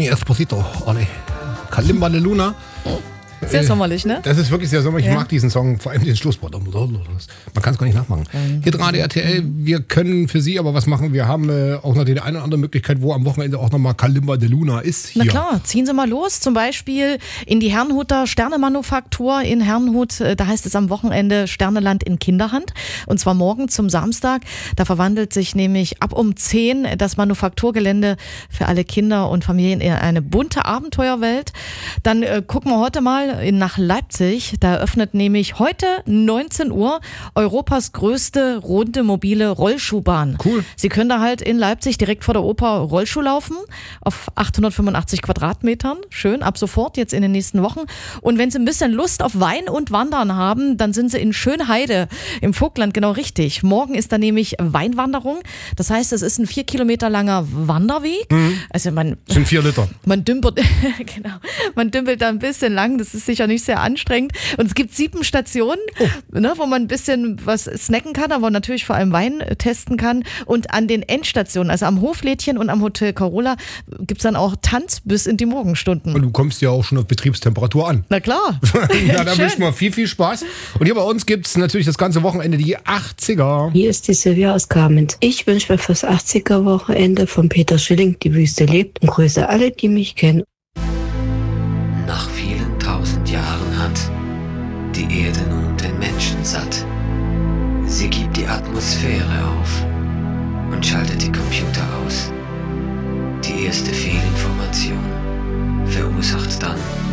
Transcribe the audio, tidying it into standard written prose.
Esposito, Olli. Kalimba de Luna. Sehr sommerlich, ne? Das ist wirklich sehr sommerlich. Ich mag diesen Song, vor allem den Schlusswort. Man kann es gar nicht nachmachen. Hitradio RTL, wir können für Sie aber was machen. Wir haben auch noch die eine oder andere Möglichkeit, wo am Wochenende auch nochmal Kalimba de Luna ist. Hier. Na klar, ziehen Sie mal los. Zum Beispiel in die Herrnhuter Sternemanufaktur in Herrnhut. Da heißt es am Wochenende Sterneland in Kinderhand. Und zwar morgen zum Samstag. Da verwandelt sich nämlich ab um 10 das Manufakturgelände für alle Kinder und Familien in eine bunte Abenteuerwelt. Dann gucken wir heute mal nach Leipzig. Da eröffnet nämlich heute 19 Uhr Europas größte runde mobile Rollschuhbahn. Cool. Sie können da halt in Leipzig direkt vor der Oper Rollschuh laufen auf 885 Quadratmetern. Schön, ab sofort, jetzt in den nächsten Wochen. Und wenn Sie ein bisschen Lust auf Wein und Wandern haben, dann sind Sie in Schönheide im Vogtland genau richtig. Morgen ist da nämlich Weinwanderung. Das heißt, es ist ein 4 Kilometer langer Wanderweg. Also sind 4 Liter. Man dümpelt, genau, man dümpelt da ein bisschen lang. Das ist sicher nicht sehr anstrengend. Und es gibt 7 Stationen, ne, wo man ein bisschen was snacken kann, aber natürlich vor allem Wein testen kann. Und an den Endstationen, also am Hoflädchen und am Hotel Carola, gibt es dann auch Tanz bis in die Morgenstunden. Und du kommst ja auch schon auf Betriebstemperatur an. Na klar. Ja, da wünschen wir viel, viel Spaß. Und hier bei uns gibt es natürlich das ganze Wochenende die 80er. Hier ist die Silvia aus Kamenz. Ich wünsche mir fürs 80er-Wochenende von Peter Schilling Die Wüste lebt und grüße alle, die mich kennen. Nach vielen 1000 Jahren hat die Erde nun den Menschen satt. Sie gibt die Atmosphäre auf und schaltet die Computer aus. Die erste Fehlinformation verursacht dann